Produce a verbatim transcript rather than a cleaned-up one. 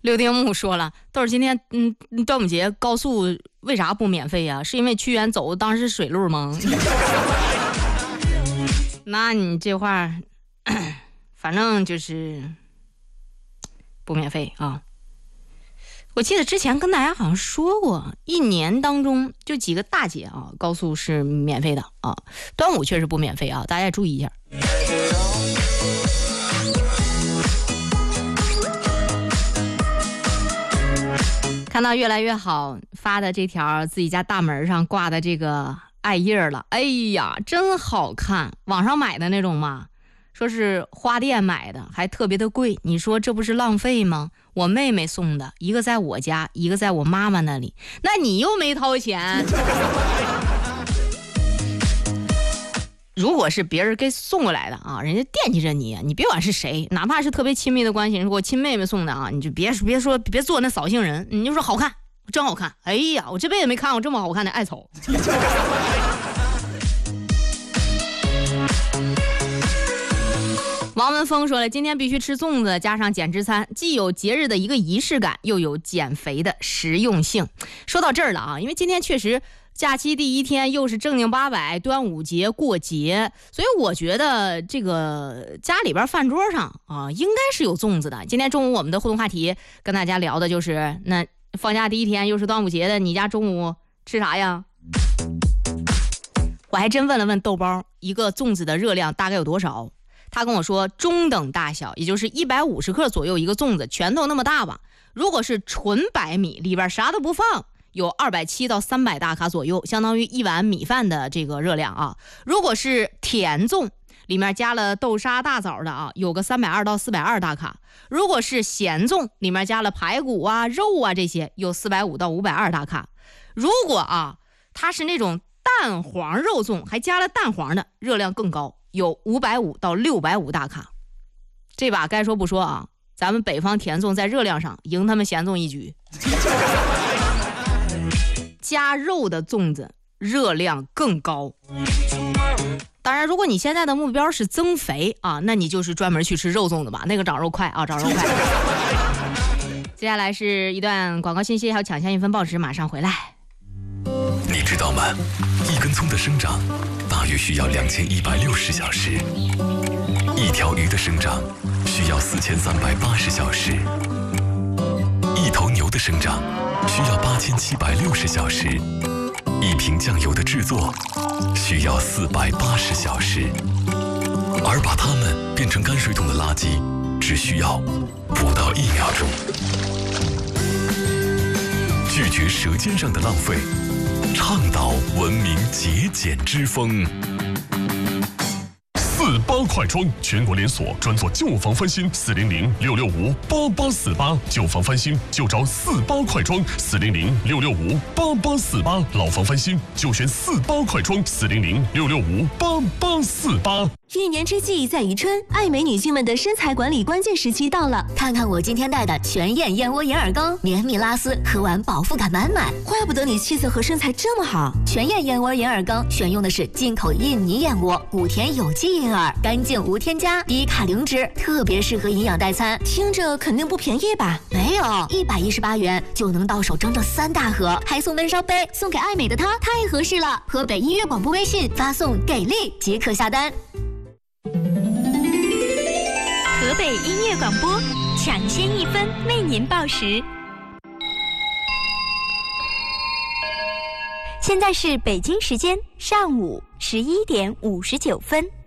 六丁目说了，豆儿今天嗯端午节高速为啥不免费呀、啊？是因为屈原走当时是水路吗？那你这话，反正就是不免费啊。我记得之前跟大家好像说过，一年当中就几个大节啊，高速是免费的啊。端午确实不免费啊，大家也注意一下。看到越来越好发的这条自己家大门上挂的这个艾叶了，哎呀，真好看！网上买的那种嘛，说是花店买的，还特别的贵，你说这不是浪费吗？我妹妹送的，一个在我家，一个在我妈妈那里，那你又没掏钱。如果是别人给送过来的啊，人家惦记着你，你别管是谁，哪怕是特别亲密的关系，如果亲妹妹送的啊，你就别别说别做那扫兴人，你就说好看，真好看。哎呀，我这辈子没看过这么好看的艾草。王文峰说了，今天必须吃粽子加上减脂餐，既有节日的一个仪式感，又有减肥的实用性。说到这儿了啊，因为今天确实假期第一天，又是正经八百端午节过节，所以我觉得这个家里边饭桌上啊，应该是有粽子的。今天中午我们的互动话题跟大家聊的就是，那放假第一天又是端午节的，你家中午吃啥呀？我还真问了问豆包，一个粽子的热量大概有多少？他跟我说中等大小，也就是一百五十克左右一个粽子，拳头那么大吧。如果是纯白米，里边啥都不放，有二百七到三百大卡左右，相当于一碗米饭的这个热量啊。如果是甜粽，里面加了豆沙大枣的啊，有个三百二到四百二大卡。如果是咸粽，里面加了排骨啊、肉啊这些，有四百五到五百二大卡。如果啊，它是那种蛋黄肉粽，还加了蛋黄的，热量更高，有五百五到六百五大卡。这把该说不说啊，咱们北方甜粽在热量上赢他们咸粽一局。加肉的粽子热量更高。当然，如果你现在的目标是增肥啊，那你就是专门去吃肉粽子吧，那个长肉快啊，长肉快。接下来是一段广告信息，还有抢先一分报时，马上回来。 你知道吗？一根葱的生长大约需要两千一百六十小时，一条鱼的生长需要四千三百八十小时，一头牛的生长需要八千七百六十小时，一瓶酱油的制作需要四百八十小时，而把它们变成泔水桶的垃圾只需要不到一秒钟。拒绝舌尖上的浪费，倡导文明节俭之风。 四八快装全国连锁，专做旧房翻新，四零零六六五八八四八，旧房翻新就找四八快装，四零零六六五八八四八，老房翻新就选四八快装，四零零六六五八八四八。 一年之计在于春，爱美女性们的身材管理关键时期到了。 看看我今天带的全燕燕窝银耳羹，绵密拉丝，喝完饱腹感满满。 怪不得你气色和身材这么好。 全燕燕窝银耳羹选用的是进口印尼燕窝，五甜有机银耳，干净无添加，低卡零脂，特别适合营养代餐。 听着肯定不便宜吧？ 没有，一百一十八元就能到手整整三大盒，还送温烧杯，送给爱美的她，太合适了。河北音乐广播微信发送给力即可下单。 河北音乐广播抢先一分为您报时。现在是北京时间上午十一点五十九分。